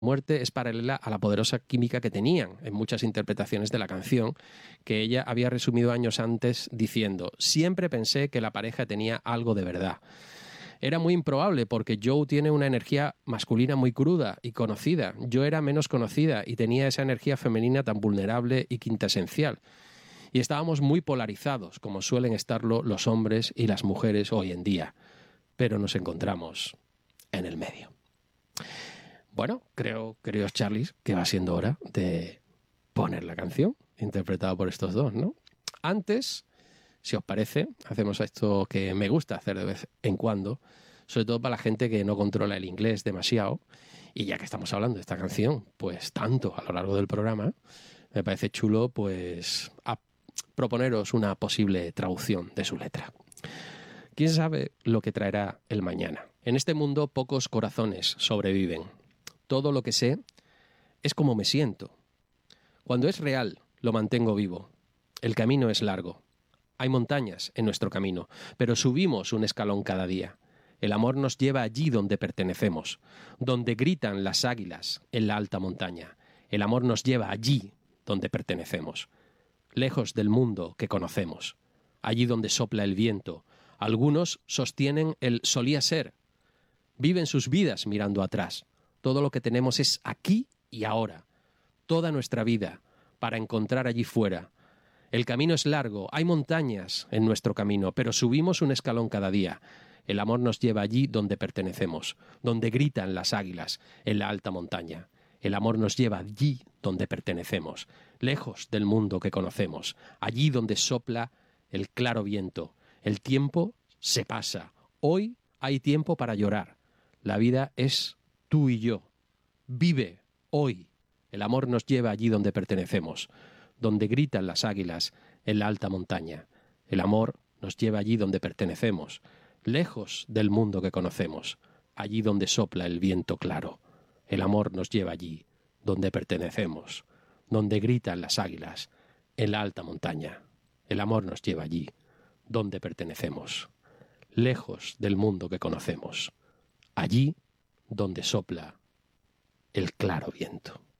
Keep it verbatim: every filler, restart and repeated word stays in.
muerte es paralela a la poderosa química que tenían en muchas interpretaciones de la canción, que ella había resumido años antes diciendo: siempre pensé que la pareja tenía algo de verdad. Era muy improbable porque Joe tiene una energía masculina muy cruda y conocida. Yo era menos conocida y tenía esa energía femenina tan vulnerable y quintesencial. Y estábamos muy polarizados, como suelen estarlo los hombres y las mujeres hoy en día. Pero nos encontramos en el medio. Bueno, creo, queridos Charlies, que va siendo hora de poner la canción interpretada por estos dos, ¿no? Antes, si os parece, hacemos esto que me gusta hacer de vez en cuando, sobre todo para la gente que no controla el inglés demasiado, y ya que estamos hablando de esta canción, pues tanto a lo largo del programa, me parece chulo, pues, a proponeros una posible traducción de su letra. ¿Quién sabe lo que traerá el mañana? En este mundo pocos corazones sobreviven. Todo lo que sé es como me siento. Cuando es real, lo mantengo vivo. El camino es largo. Hay montañas en nuestro camino, pero subimos un escalón cada día. El amor nos lleva allí donde pertenecemos, donde gritan las águilas en la alta montaña. El amor nos lleva allí donde pertenecemos, lejos del mundo que conocemos, allí donde sopla el viento. Algunos sostienen el solía ser. Viven sus vidas mirando atrás. Todo lo que tenemos es aquí y ahora. Toda nuestra vida para encontrar allí fuera. El camino es largo, hay montañas en nuestro camino, pero subimos un escalón cada día. El amor nos lleva allí donde pertenecemos, donde gritan las águilas en la alta montaña. El amor nos lleva allí donde pertenecemos, lejos del mundo que conocemos, allí donde sopla el claro viento. El tiempo se pasa. Hoy hay tiempo para llorar. La vida es tú y yo. Vive hoy. El amor nos lleva allí donde pertenecemos, donde gritan las águilas en la alta montaña. El amor nos lleva allí donde pertenecemos, lejos del mundo que conocemos, allí donde sopla el viento claro. El amor nos lleva allí donde pertenecemos, donde gritan las águilas en la alta montaña. El amor nos lleva allí donde pertenecemos, lejos del mundo que conocemos, allí donde sopla el claro viento.